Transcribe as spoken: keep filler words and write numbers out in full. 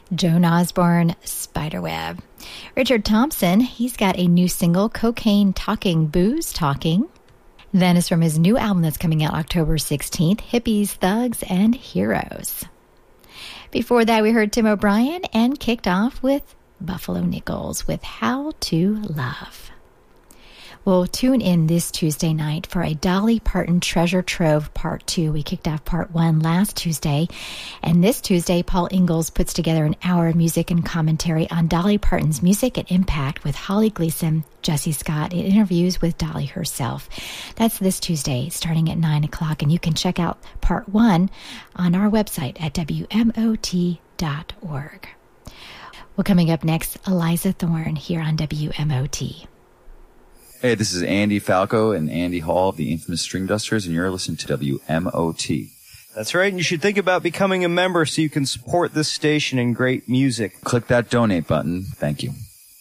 Joan Osborne, Spiderweb. Richard Thompson, he's got a new single, Cocaine Talking, Booze Talking. Then is from his new album that's coming out October sixteenth, Hippies, Thugs, and Heroes. Before that, we heard Tim O'Brien and kicked off with Buffalo Nichols with How to Love. We'll tune in this Tuesday night for a Dolly Parton Treasure Trove Part two. We kicked off Part one last Tuesday, and this Tuesday, Paul Ingalls puts together an hour of music and commentary on Dolly Parton's music and impact with Holly Gleason, Jesse Scott, and interviews with Dolly herself. That's this Tuesday, starting at nine o'clock, and you can check out Part one on our website at W M O T dot org. Well, coming up next, Eliza Thorne here on W M O T. Hey, this is Andy Falco and Andy Hall of the infamous String Dusters, and you're listening to W M O T. That's right, and you should think about becoming a member so you can support this station and great music. Click that donate button. Thank you.